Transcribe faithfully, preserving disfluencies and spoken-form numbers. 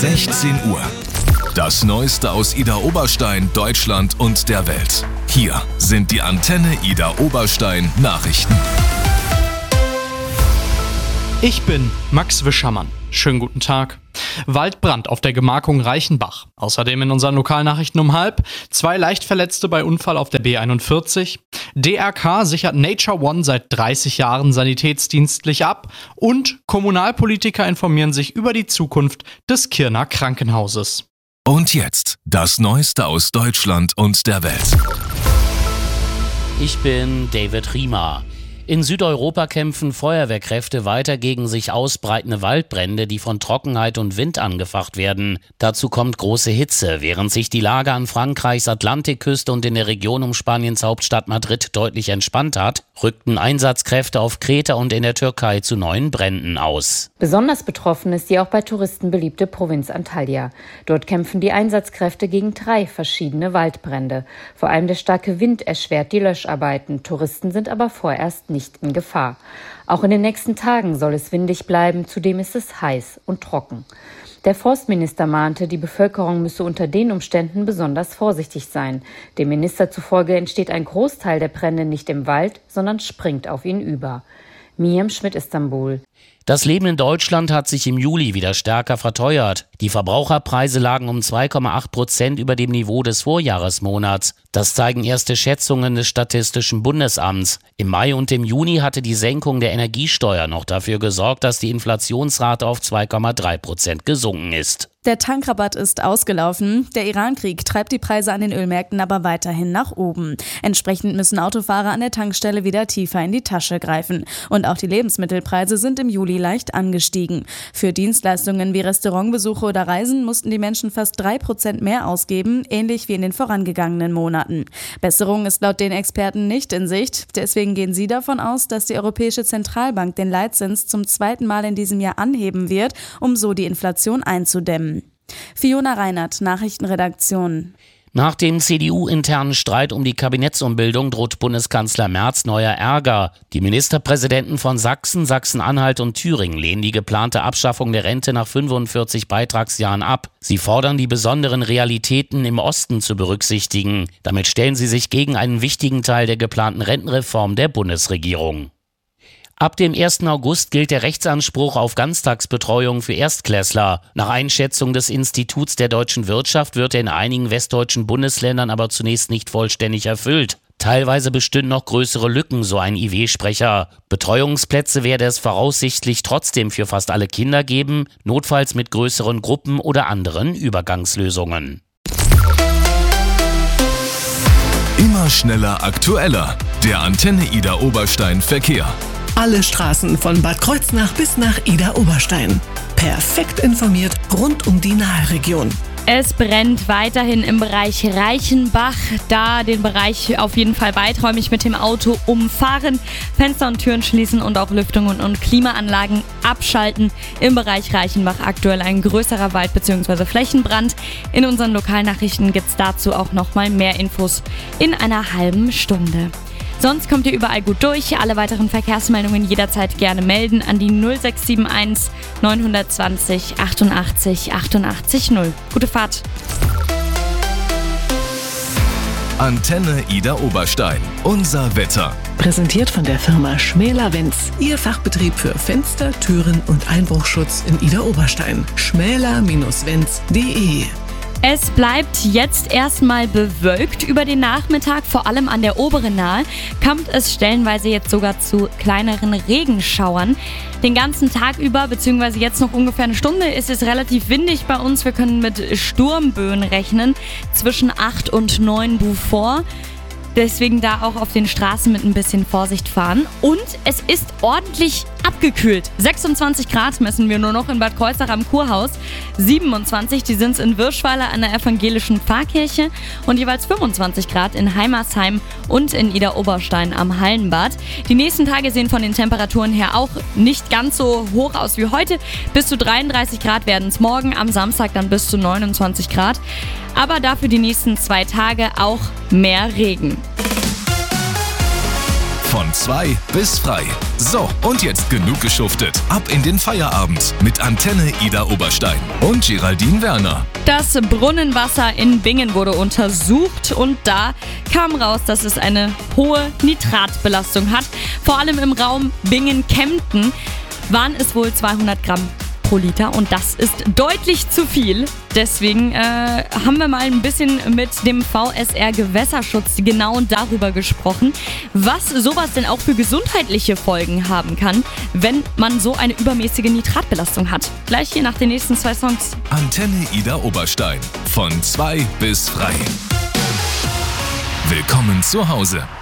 sechzehn Uhr. Das Neueste aus Ida Oberstein, Deutschland und der Welt. Hier sind die Antenne Ida Oberstein Nachrichten. Ich bin Max Wischermann. Schönen guten Tag. Waldbrand auf der Gemarkung Reichenbach. Außerdem in unseren Lokalnachrichten um halb. Zwei Leichtverletzte bei Unfall auf der B einundvierzig. D R K sichert Nature One seit dreißig Jahren sanitätsdienstlich ab. Und Kommunalpolitiker informieren sich über die Zukunft des Kirner Krankenhauses. Und jetzt das Neueste aus Deutschland und der Welt. Ich bin David Riemer. In Südeuropa kämpfen Feuerwehrkräfte weiter gegen sich ausbreitende Waldbrände, die von Trockenheit und Wind angefacht werden. Dazu kommt große Hitze. Während sich die Lage an Frankreichs Atlantikküste und in der Region um Spaniens Hauptstadt Madrid deutlich entspannt hat, rückten Einsatzkräfte auf Kreta und in der Türkei zu neuen Bränden aus. Besonders betroffen ist die auch bei Touristen beliebte Provinz Antalya. Dort kämpfen die Einsatzkräfte gegen drei verschiedene Waldbrände. Vor allem der starke Wind erschwert die Löscharbeiten. Touristen sind aber vorerst nicht in Gefahr. Auch in den nächsten Tagen soll es windig bleiben, zudem ist es heiß und trocken. Der Forstminister mahnte, die Bevölkerung müsse unter den Umständen besonders vorsichtig sein. Dem Minister zufolge entsteht ein Großteil der Brände nicht im Wald, sondern springt auf ihn über. Miriam Schmidt, Istanbul. Das Leben in Deutschland hat sich im Juli wieder stärker verteuert. Die Verbraucherpreise lagen um zwei Komma acht Prozent über dem Niveau des Vorjahresmonats. Das zeigen erste Schätzungen des Statistischen Bundesamts. Im Mai und im Juni hatte die Senkung der Energiesteuer noch dafür gesorgt, dass die Inflationsrate auf zwei Komma drei Prozent gesunken ist. Der Tankrabatt ist ausgelaufen. Der Iran-Krieg treibt die Preise an den Ölmärkten aber weiterhin nach oben. Entsprechend müssen Autofahrer an der Tankstelle wieder tiefer in die Tasche greifen. Und auch die Lebensmittelpreise sind im Juli leicht angestiegen. Für Dienstleistungen wie Restaurantbesuche oder Reisen mussten die Menschen fast drei Prozent mehr ausgeben, ähnlich wie in den vorangegangenen Monaten. Besserung ist laut den Experten nicht in Sicht. Deswegen gehen sie davon aus, dass die Europäische Zentralbank den Leitzins zum zweiten Mal in diesem Jahr anheben wird, um so die Inflation einzudämmen. Fiona Reinert, Nachrichtenredaktion. Nach dem C D U-internen Streit um die Kabinettsumbildung droht Bundeskanzler Merz neuer Ärger. Die Ministerpräsidenten von Sachsen, Sachsen-Anhalt und Thüringen lehnen die geplante Abschaffung der Rente nach fünfundvierzig Beitragsjahren ab. Sie fordern, die besonderen Realitäten im Osten zu berücksichtigen. Damit stellen sie sich gegen einen wichtigen Teil der geplanten Rentenreform der Bundesregierung. Ab dem ersten August gilt der Rechtsanspruch auf Ganztagsbetreuung für Erstklässler. Nach Einschätzung des Instituts der deutschen Wirtschaft wird er in einigen westdeutschen Bundesländern aber zunächst nicht vollständig erfüllt. Teilweise bestünden noch größere Lücken, so ein I W-Sprecher. Betreuungsplätze werde es voraussichtlich trotzdem für fast alle Kinder geben, notfalls mit größeren Gruppen oder anderen Übergangslösungen. Immer schneller, aktueller. Der Antenne Ida Oberstein Verkehr. Alle Straßen von Bad Kreuznach bis nach Ida Oberstein. Perfekt informiert rund um die Nahregion. Es brennt weiterhin im Bereich Reichenbach. Da den Bereich auf jeden Fall weiträumig mit dem Auto umfahren, Fenster und Türen schließen und auch Lüftungen und Klimaanlagen abschalten. Im Bereich Reichenbach aktuell ein größerer Wald- bzw. Flächenbrand. In unseren Lokalnachrichten gibt es dazu auch nochmal mehr Infos in einer halben Stunde. Sonst kommt ihr überall gut durch. Alle weiteren Verkehrsmeldungen jederzeit gerne melden an die null sechs sieben eins neun zwei null achtundachtzig achtundachtzig null. Gute Fahrt. Antenne Ida Oberstein. Unser Wetter. Präsentiert von der Firma Schmäler-Wenz. Ihr Fachbetrieb für Fenster, Türen und Einbruchschutz in Ida Oberstein. schmäler Bindestrich wenz punkt de. Es bleibt jetzt erstmal bewölkt über den Nachmittag, vor allem an der oberen Nahe kommt es stellenweise jetzt sogar zu kleineren Regenschauern. Den ganzen Tag über, beziehungsweise jetzt noch ungefähr eine Stunde, ist es relativ windig bei uns. Wir können mit Sturmböen rechnen, zwischen acht und neun Beaufort. Deswegen da auch auf den Straßen mit ein bisschen Vorsicht fahren. Und es ist ordentlich abgekühlt. sechsundzwanzig Grad messen wir nur noch in Bad Kreuznach am Kurhaus. siebenundzwanzig, die sind es in Wirschweiler an der evangelischen Pfarrkirche. Und jeweils fünfundzwanzig Grad in Heimersheim und in Ida Oberstein am Hallenbad. Die nächsten Tage sehen von den Temperaturen her auch nicht ganz so hoch aus wie heute. Bis zu dreiunddreißig Grad werden es morgen, am Samstag dann bis zu neunundzwanzig Grad. Aber dafür die nächsten zwei Tage auch mehr Regen. Von zwei bis frei. So, und jetzt genug geschuftet. Ab in den Feierabend mit Antenne Ida Oberstein und Geraldine Werner. Das Brunnenwasser in Bingen wurde untersucht und da kam raus, dass es eine hohe Nitratbelastung hat. Vor allem im Raum Bingen-Kempten waren es wohl zweihundert Gramm pro Liter und das ist deutlich zu viel. Deswegen äh, haben wir mal ein bisschen mit dem V S R Gewässerschutz genau darüber gesprochen, was sowas denn auch für gesundheitliche Folgen haben kann, wenn man so eine übermäßige Nitratbelastung hat. Gleich hier nach den nächsten zwei Songs. Antenne Ida Oberstein. Von zwei bis frei. Willkommen zu Hause.